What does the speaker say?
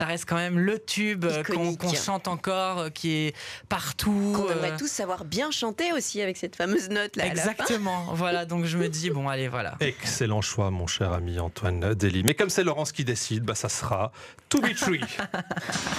Ça reste quand même le tube qu'on chante encore, qui est partout. Qu'on aimerait tous savoir bien chanter aussi avec cette fameuse note là. Exactement. Voilà, donc je me dis bon allez voilà. Excellent choix mon cher ami Antoine Dély. Mais comme c'est Laurence qui décide, ça sera To Be Tree.